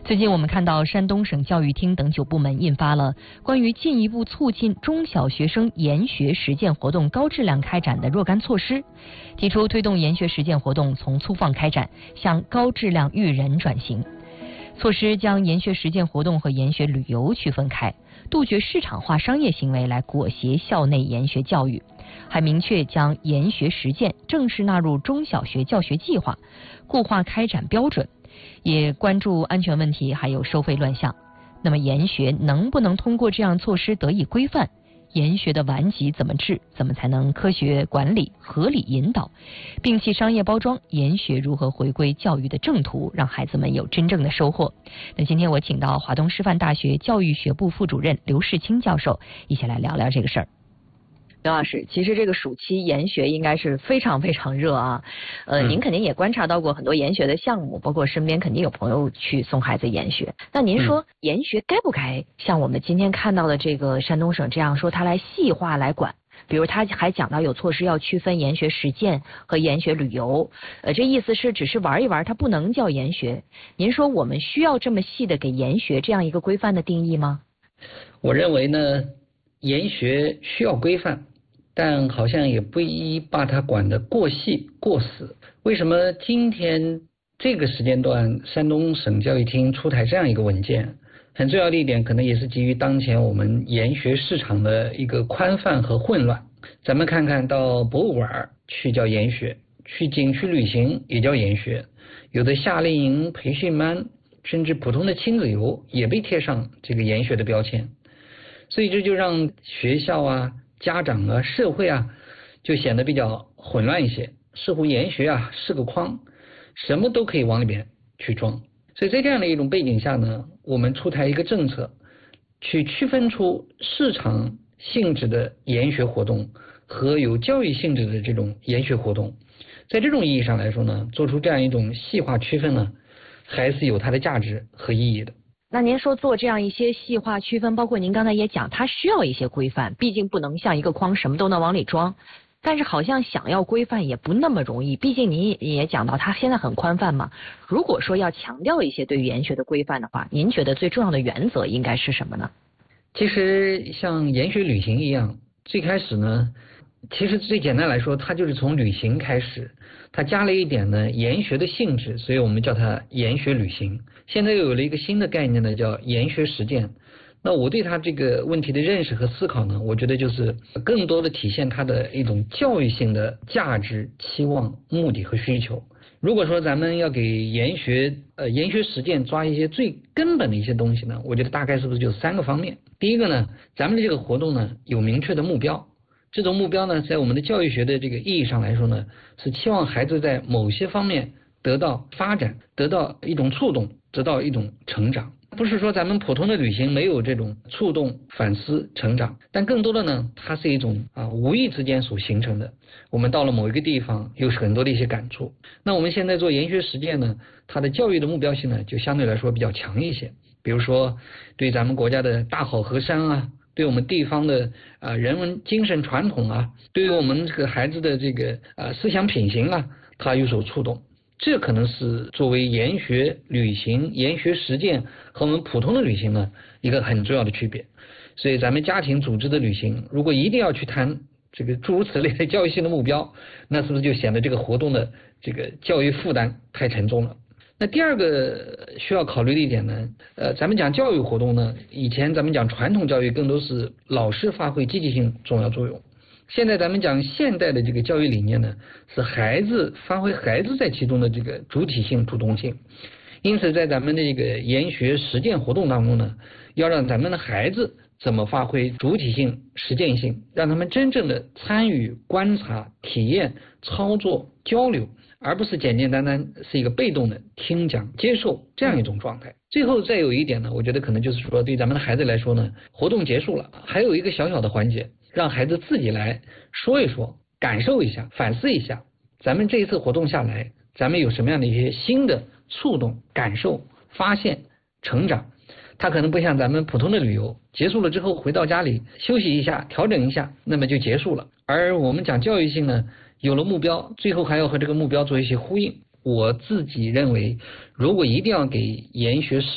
最近我们看到山东省教育厅等9部门印发了关于进一步促进中小学生研学实践活动高质量开展的若干措施，提出推动研学实践活动从粗放开展向高质量育人转型。措施将研学实践活动和研学旅游区分开，杜绝市场化商业行为来裹挟校内研学教育，还明确将研学实践正式纳入中小学教学计划，固化开展标准，也关注安全问题还有收费乱象。那么研学能不能通过这样措施得以规范？研学的顽疾怎么治？怎么才能科学管理、合理引导，摒弃商业包装？研学如何回归教育的正途，让孩子们有真正的收获？那今天我请到华东师范大学教育学部副主任刘世清教授，一起来聊聊这个事儿。刘老师，其实这个暑期研学应该是非常非常热啊。您肯定也观察到过很多研学的项目，包括身边肯定有朋友去送孩子研学。那您说研学该不该像我们今天看到的这个山东省这样说，它来细化来管？比如他还讲到有措施要区分研学实践和研学旅游，这意思是只是玩一玩，它不能叫研学。您说我们需要这么细的给研学这样一个规范的定义吗？ 我认为呢，研学需要规范，但好像也不宜把它管得过细过死。为什么今天这个时间段山东省教育厅出台这样一个文件？很重要的一点可能也是基于当前我们研学市场的一个宽泛和混乱。咱们看看到博物馆去叫研学，去景区旅行也叫研学，有的夏令营、培训班甚至普通的亲子游也被贴上这个研学的标签。所以这就让学校啊、家长啊、社会啊就显得比较混乱一些，似乎研学啊是个框，什么都可以往里边去装。所以在这样的一种背景下呢，我们出台一个政策，去区分出市场性质的研学活动和有教育性质的这种研学活动。在这种意义上来说呢，做出这样一种细化区分呢，还是有它的价值和意义的。 那您说做这样一些细化区分，包括您刚才也讲，它需要一些规范，毕竟不能像一个框什么都能往里装。但是好像想要规范也不那么容易，毕竟您也讲到它现在很宽泛嘛。如果说要强调一些对于研学的规范的话，您觉得最重要的原则应该是什么呢？ 其实像研学旅行一样，最开始呢，其实最简单来说，它就是从旅行开始，它加了一点呢研学的性质，所以我们叫它研学旅行。现在又有了一个新的概念呢，叫研学实践。那我对它这个问题的认识和思考呢，我觉得就是更多的体现它的一种教育性的价值、期望、目的和需求。如果说咱们要给研学实践抓一些最根本的一些东西呢，我觉得大概是不是就3个方面。第一个呢，咱们的这个活动呢有明确的目标，这种目标呢在我们的教育学的这个意义上来说呢，是期望孩子在某些方面得到发展，得到一种触动，得到一种成长。不是说咱们普通的旅行没有这种触动、反思、成长，但更多的呢，它是一种无意之间所形成的。我们到了某一个地方，有很多的一些感触。那我们现在做研学实践呢，它的教育的目标性呢，就相对来说比较强一些。比如说，对咱们国家的大好河山啊，对我们地方的人文精神传统啊，对于我们这个孩子的这个思想品行啊，它有所触动。这可能是作为研学旅行、研学实践和我们普通的旅行呢一个很重要的区别。所以咱们家庭组织的旅行，如果一定要去谈这个诸如此类的教育性的目标，那是不是就显得这个活动的这个教育负担太沉重了？那第二个需要考虑的一点呢，咱们讲教育活动呢，以前咱们讲传统教育更多是老师发挥积极性重要作用。现在咱们讲现代的这个教育理念呢，是孩子发挥孩子在其中的这个主体性、主动性。因此，在咱们的这个研学实践活动当中呢，要让咱们的孩子怎么发挥主体性、实践性，让他们真正的参与、观察、体验、操作、交流，而不是简简单单是一个被动的听讲、接受这样一种状态。最后再有一点呢，我觉得可能就是说，对咱们的孩子来说呢，活动结束了，还有一个小小的环节，让孩子自己来说一说，感受一下，反思一下，咱们这一次活动下来，咱们有什么样的一些新的触动、感受、发现、成长。它可能不像咱们普通的旅游，结束了之后回到家里休息一下、调整一下，那么就结束了。而我们讲教育性呢，有了目标，最后还要和这个目标做一些呼应。我自己认为，如果一定要给研学